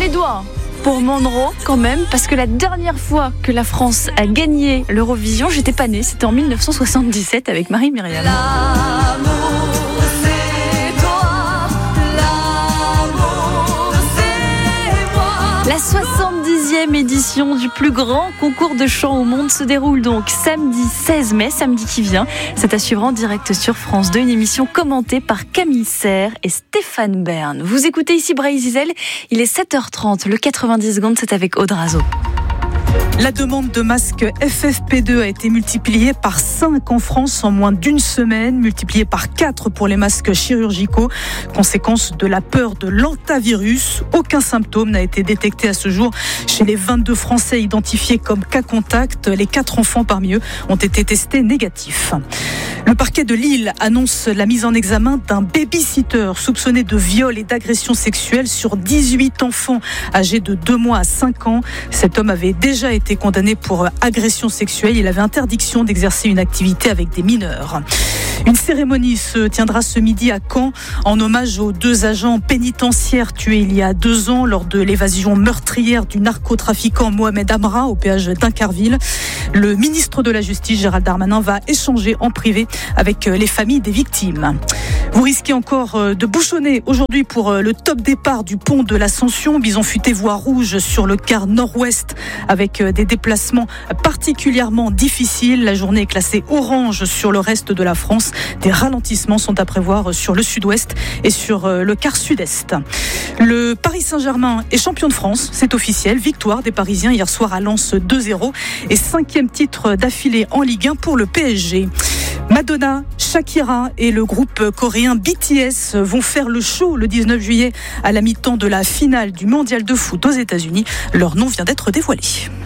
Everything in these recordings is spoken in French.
les doigts pour Monroe quand même, parce que la dernière fois que la France a gagné l'Eurovision, j'étais pas née, c'était en 1977 avec Marie-Myriam. La 70e édition du plus grand concours de chant au monde se déroule donc samedi 16 mai, samedi qui vient. C'est à suivre en direct sur France 2, une émission commentée par Camille Serre et Stéphane Bern. Vous écoutez ici Bray Zizel, il est 7h30, le 90 secondes, c'est avec Aude Razo. La demande de masques FFP2 a été multipliée par 5 en France en moins d'une semaine, multipliée par 4 pour les masques chirurgicaux. Conséquence de la peur de l'hantavirus. Aucun symptôme n'a été détecté à ce jour chez les 22 Français identifiés comme cas contact. Les 4 enfants parmi eux ont été testés négatifs. Le parquet de Lille annonce la mise en examen d'un baby-sitter soupçonné de viol et d'agression sexuelle sur 18 enfants âgés de 2 mois à 5 ans. Cet homme avait déjà été condamné pour agression sexuelle. Il avait interdiction d'exercer une activité avec des mineurs. Une cérémonie se tiendra ce midi à Caen en hommage aux 2 agents pénitentiaires tués il y a 2 ans lors de l'évasion meurtrière du narcotrafiquant Mohamed Amra au péage d'Incarville. Le ministre de la Justice, Gérald Darmanin, va échanger en privé avec les familles des victimes. Vous risquez encore de bouchonner aujourd'hui pour le top départ du pont de l'Ascension. Bison Futé voie rouge sur le quart nord-ouest avec des déplacements particulièrement difficiles. La journée est classée orange sur le reste de la France. Des ralentissements sont à prévoir sur le sud-ouest et sur le quart sud-est. Le Paris Saint-Germain est champion de France, c'est officiel. Victoire des Parisiens hier soir à Lens 2-0 et 5e titre d'affilée en Ligue 1 pour le PSG. Madonna, Shakira et le groupe coréen BTS vont faire le show le 19 juillet à la mi-temps de la finale du mondial de foot aux États-Unis. Leur nom vient d'être dévoilé.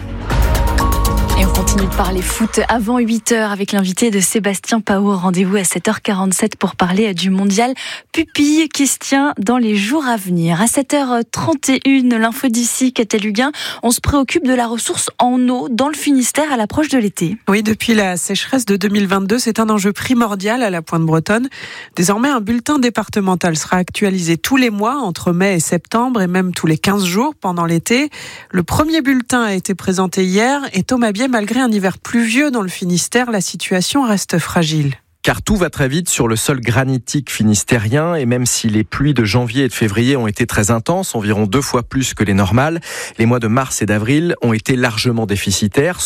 Et on continue de parler foot avant 8h avec l'invité de Sébastien Pao. Rendez-vous à 7h47 pour parler du mondial pupille qui se tient dans les jours à venir. À 7h31, l'info d'ici, Cataluguin, on se préoccupe de la ressource en eau dans le Finistère à l'approche de l'été. Oui, depuis la sécheresse de 2022, c'est un enjeu primordial à la Pointe Bretonne. Désormais, un bulletin départemental sera actualisé tous les mois entre mai et septembre et même tous les 15 jours pendant l'été. Le premier bulletin a été présenté hier et Thomas Bier, malgré un hiver pluvieux dans le Finistère, la situation reste fragile. Car tout va très vite sur le sol granitique finistérien et même si les pluies de janvier et de février ont été très intenses, environ 2 fois plus que les normales, les mois de mars et d'avril ont été largement déficitaires.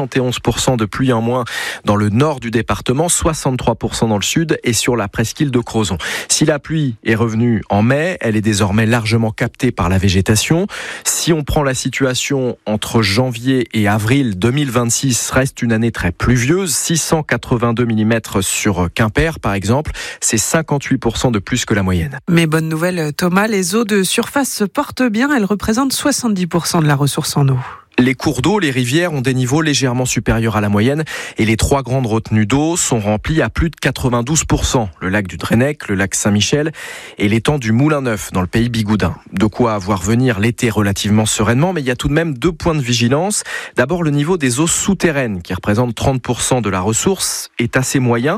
71% de pluie en moins dans le nord du département, 63% dans le sud et sur la presqu'île de Crozon. Si la pluie est revenue en mai, elle est désormais largement captée par la végétation. Si on prend la situation entre janvier et avril 2026, reste une année très pluvieuse, 682 mm sur Quimper, par exemple, c'est 58% de plus que la moyenne. Mais bonne nouvelle, Thomas, les eaux de surface se portent bien. Elles représentent 70% de la ressource en eau. Les cours d'eau, les rivières ont des niveaux légèrement supérieurs à la moyenne et les 3 grandes retenues d'eau sont remplies à plus de 92%. Le lac du Drennec, le lac Saint-Michel et l'étang du Moulin-Neuf dans le pays bigoudin. De quoi voir venir l'été relativement sereinement, mais il y a tout de même 2 points de vigilance. D'abord, le niveau des eaux souterraines, qui représente 30% de la ressource, est assez moyen.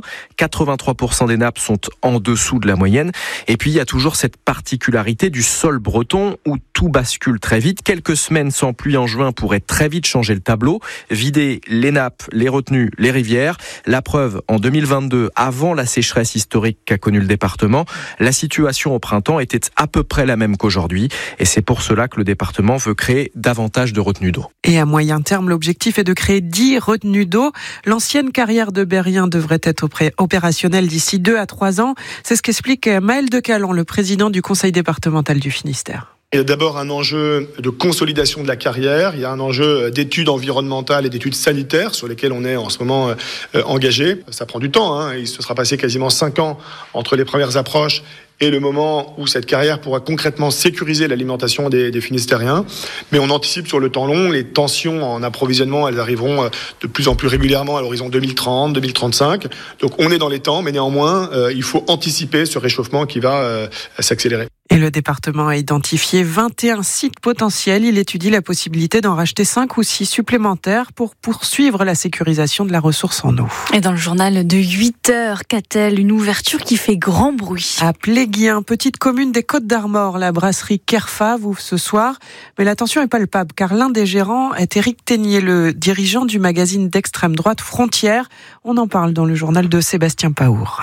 83% des nappes sont en dessous de la moyenne. Et puis, il y a toujours cette particularité du sol breton où tout bascule très vite. Quelques semaines sans pluie en juin pourrait très vite changer le tableau, vider les nappes, les retenues, les rivières. La preuve, en 2022, avant la sécheresse historique qu'a connue le département, la situation au printemps était à peu près la même qu'aujourd'hui. Et c'est pour cela que le département veut créer davantage de retenues d'eau. Et à moyen terme, l'objectif est de créer 10 retenues d'eau. L'ancienne carrière de Berrien devrait être opérationnelle d'ici 2 à 3 ans. C'est ce qu'explique Maël Decalon, le président du conseil départemental du Finistère. Il y a d'abord un enjeu de consolidation de la carrière, il y a un enjeu d'études environnementales et d'études sanitaires sur lesquelles on est en ce moment engagé. Ça prend du temps, il se sera passé quasiment 5 ans entre les premières approches et le moment où cette carrière pourra concrètement sécuriser l'alimentation des Finistériens. Mais on anticipe sur le temps long, les tensions en approvisionnement, elles arriveront de plus en plus régulièrement à l'horizon 2030, 2035. Donc on est dans les temps, mais néanmoins, il faut anticiper ce réchauffement qui va s'accélérer. Et le département a identifié 21 sites potentiels. Il étudie la possibilité d'en racheter 5 ou 6 supplémentaires pour poursuivre la sécurisation de la ressource en eau. Et dans le journal de 8h, qu'a-t-elle une ouverture qui fait grand bruit. À Pléguien, petite commune des Côtes-d'Armor, la brasserie Kerfa ouvre ce soir. Mais la tension est palpable car l'un des gérants est Éric Ténier, le dirigeant du magazine d'extrême droite Frontières. On en parle dans le journal de Sébastien Paour.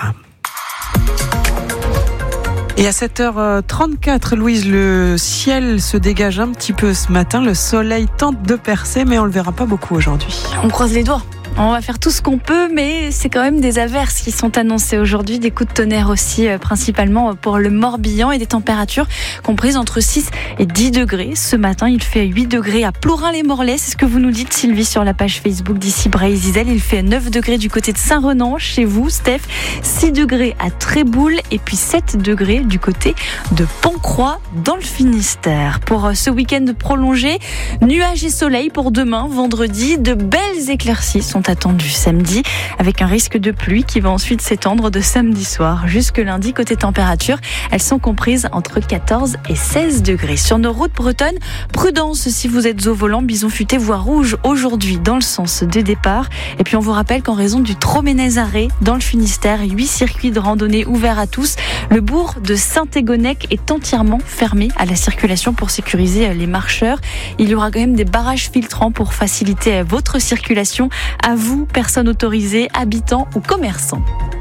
Et à 7h34, Louise, le ciel se dégage un petit peu ce matin. Le soleil tente de percer, mais on le verra pas beaucoup aujourd'hui. On croise les doigts. On va faire tout ce qu'on peut, mais c'est quand même des averses qui sont annoncées aujourd'hui, des coups de tonnerre aussi, principalement pour le Morbihan, et des températures comprises entre 6 et 10 degrés. Ce matin, il fait 8 degrés à Plourin-les-Morlaix, c'est ce que vous nous dites, Sylvie, sur la page Facebook d'ici Bray-Zizel. Il fait 9 degrés du côté de Saint-Renan, chez vous, Steph, 6 degrés à Tréboul, et puis 7 degrés du côté de Pontcroix, dans le Finistère. Pour ce week-end prolongé, nuages et soleil pour demain, vendredi, de belles éclaircies sont attendu samedi, avec un risque de pluie qui va ensuite s'étendre de samedi soir jusque lundi. Côté température, elles sont comprises entre 14 et 16 degrés. Sur nos routes bretonnes, prudence si vous êtes au volant, bison futé voie rouge aujourd'hui dans le sens de départ. Et puis on vous rappelle qu'en raison du Troménez-Arrêt dans le Finistère, 8 circuits de randonnée ouverts à tous. Le bourg de Saint-Égonec est entièrement fermé à la circulation pour sécuriser les marcheurs. Il y aura quand même des barrages filtrants pour faciliter votre circulation. À vous, personnes autorisées, habitants ou commerçants.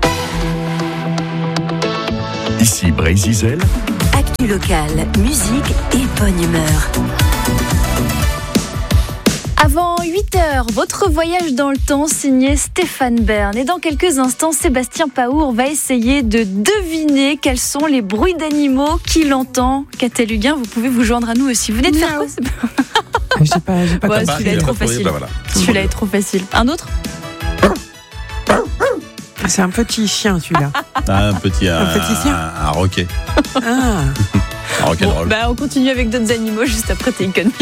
Ici Bray-Zizel. Actu locale, musique et bonne humeur. Avant 8h, votre voyage dans le temps signé Stéphane Bern. Et dans quelques instants, Sébastien Paour va essayer de deviner quels sont les bruits d'animaux qu'il entend. Catel Huguin, vous pouvez vous joindre à nous aussi. Vous venez de faire quoi? J'ai pas celui-là est trop facile. Celui-là est trop facile. Un autre? C'est un petit chien, celui-là. Un petit chien. Un roquet. Ah. Un roquet drôle. On continue avec d'autres animaux juste après Taken.